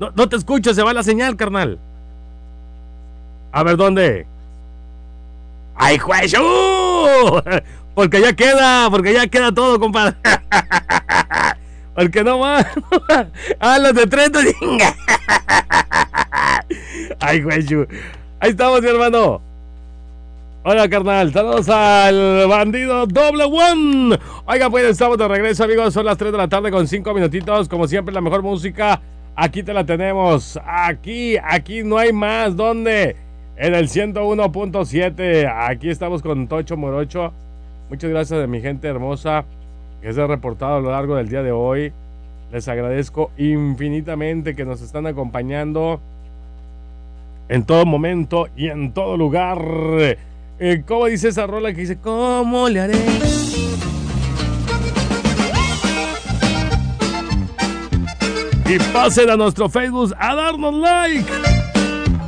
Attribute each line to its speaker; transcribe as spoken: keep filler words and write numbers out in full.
Speaker 1: No, no te escucho, se va la señal, carnal. A ver, ¿dónde? ¡Ay, juez! ¡Uh! Porque ya queda, porque ya queda todo, compadre. Porque no más. A los de Trento. ¡Ay, juez! Ahí estamos, mi hermano. Hola, carnal. Saludos al bandido Doble One. Oiga, pues estamos de regreso, amigos. Son las tres de la tarde con cinco minutitos. Como siempre, la mejor música. Aquí te la tenemos. Aquí, aquí no hay más. ¿Dónde? En el ciento uno punto siete. Aquí estamos con Tocho Morocho. Muchas gracias a mi gente hermosa que se ha reportado a lo largo del día de hoy. Les agradezco infinitamente que nos están acompañando en todo momento y en todo lugar. Eh, ¿Cómo dice esa rola que dice? ¿Cómo le haré? Y pasen a nuestro Facebook a darnos like.